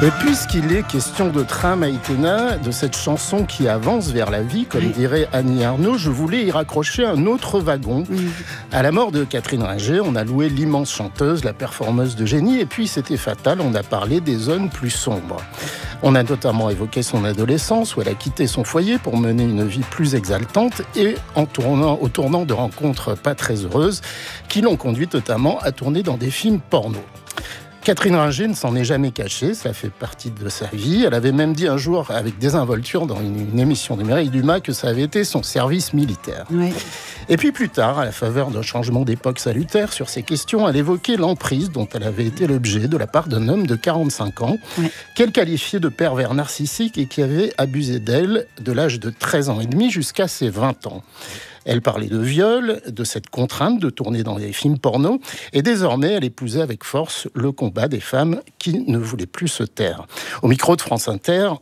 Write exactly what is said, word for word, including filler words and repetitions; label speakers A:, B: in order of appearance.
A: Et puisqu'il est question de train Maïtena, de cette chanson qui avance vers la vie, comme oui. dirait Annie Ernaux, je voulais y raccrocher un autre wagon. Oui. À la mort de Catherine Ringer, on a loué l'immense chanteuse, la performeuse de génie, et puis c'était fatal, on a parlé des zones plus sombres. On a notamment évoqué son adolescence, où elle a quitté son foyer pour mener une vie plus exaltante, et en tournant, au tournant de rencontres pas très heureuses, qui l'ont conduit notamment à tourner dans des films porno. Catherine Ringer ne s'en est jamais cachée, ça fait partie de sa vie. Elle avait même dit un jour, avec désinvolture, dans une, une émission de Mireille Dumas, que ça avait été son service militaire. Oui. Et puis plus tard, à la faveur d'un changement d'époque salutaire sur ces questions, elle évoquait l'emprise dont elle avait été l'objet de la part d'un homme de quarante-cinq ans, oui. qu'elle qualifiait de pervers narcissique et qui avait abusé d'elle de l'âge de treize ans et demi jusqu'à ses vingt ans. Elle parlait de viol, de cette contrainte de tourner dans des films porno, et désormais, elle épousait avec force le combat des femmes qui ne voulaient plus se taire. Au micro de France Inter,